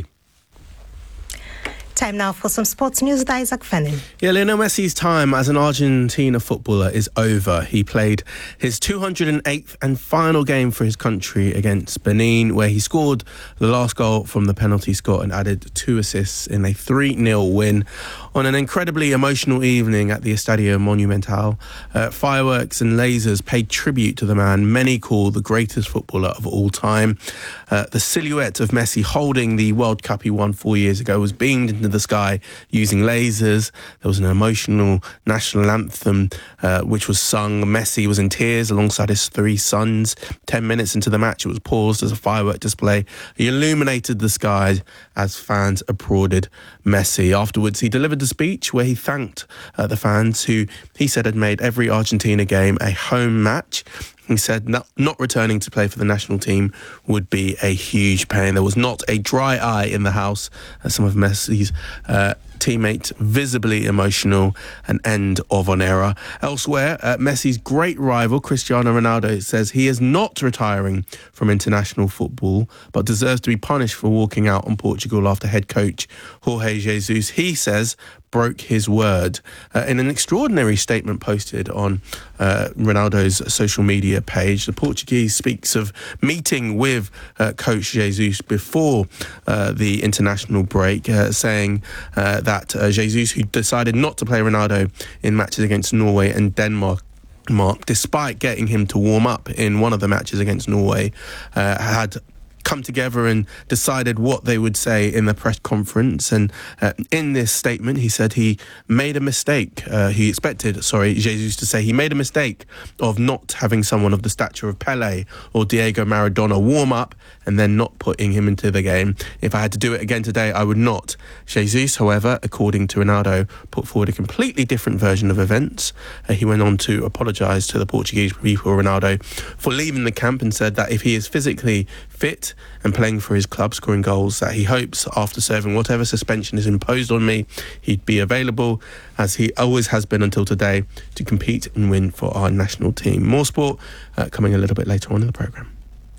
Time now for some sports news with Isaac Fennin. Yeah, Lionel Messi's time as an Argentina footballer is over. He played his two hundred eighth and final game for his country against Benin, where he scored the last goal from the penalty spot and added two assists in a three nil win on an incredibly emotional evening at the Estadio Monumental. Uh, fireworks and lasers paid tribute to the man many call the greatest footballer of all time. Uh, the silhouette of Messi holding the World Cup he won four years ago was beamed into the sky using lasers. There was an emotional national anthem uh, which was sung. Messi was in tears alongside his three sons. Ten minutes into the match, it was paused as a firework display. He illuminated the skies as fans applauded Messi. Afterwards, he delivered a speech where he thanked uh, the fans who he said had made every Argentina game a home match. He said not, not returning to play for the national team would be a huge pain. There was not a dry eye in the house as some of Messi's uh, teammates visibly emotional. An end of an era. Elsewhere, uh, Messi's great rival Cristiano Ronaldo says he is not retiring from international football but deserves to be punished for walking out on Portugal after head coach Jorge Jesus, he says, broke his word. Uh, in an extraordinary statement posted on uh, Ronaldo's social media page, the Portuguese speaks of meeting with uh, coach Jesus before uh, the international break, uh, saying uh, that uh, Jesus, who decided not to play Ronaldo in matches against Norway and Denmark, Mark, despite getting him to warm up in one of the matches against Norway, uh, had come together and decided what they would say in the press conference. And uh, in this statement, he said he made a mistake. Uh, he expected, sorry, Jesus to say he made a mistake of not having someone of the stature of Pele or Diego Maradona warm up and then not putting him into the game. If I had to do it again today, I would not. Jesus, however, according to Ronaldo, put forward a completely different version of events. Uh, he went on to apologise to the Portuguese people, Ronaldo, for leaving the camp and said that if he is physically fit and playing for his club, scoring goals, that he hopes after serving whatever suspension is imposed on me, he'd be available, as he always has been until today, to compete and win for our national team. More sport uh, coming a little bit later on in the programme.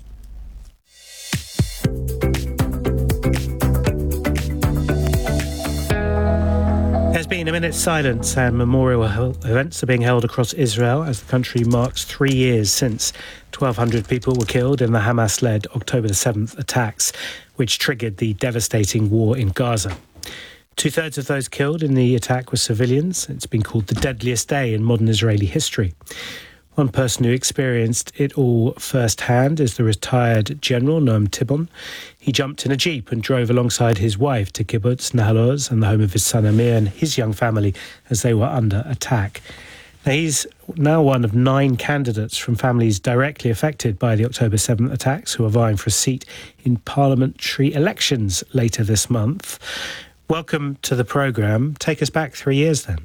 There's been a minute's silence and memorial events are being held across Israel as the country marks three years since twelve hundred people were killed in the Hamas-led October the seventh attacks, which triggered the devastating war in Gaza. Two-thirds of those killed in the attack were civilians. It's been called the deadliest day in modern Israeli history. One person who experienced it all firsthand is the retired General Noam Tibon. He jumped in a jeep and drove alongside his wife to Kibbutz Nahal Oz and the home of his son Amir and his young family as they were under attack. Now, he's now one of nine candidates from families directly affected by the October seventh attacks who are vying for a seat in parliamentary elections later this month. Welcome to the programme. Take us back three years then.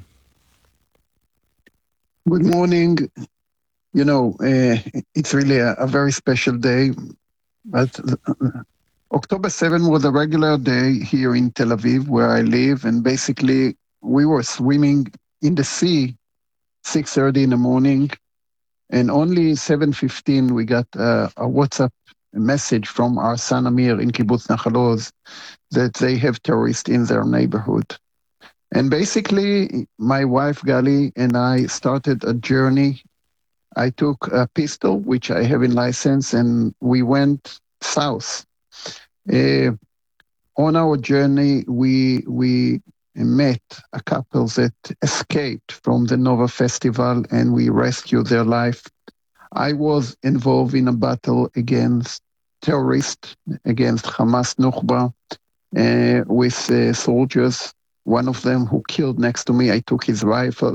Good morning. You know, uh, it's really a, a very special day. But uh, October seventh was a regular day here in Tel Aviv, where I live, and basically we were swimming in the sea six thirty in the morning, and only seven fifteen we got uh, a WhatsApp message from our son Amir in Kibbutz Nahal Oz that they have terrorists in their neighborhood. And basically, my wife Gali and I started a journey. I took a pistol, which I have in license, and we went south. Uh, on our journey, we we met a couple that escaped from the Nova Festival, and we rescued their life. I was involved in a battle against terrorists, against Hamas Nukhba, uh, with uh, soldiers. One of them who killed next to me, I took his rifle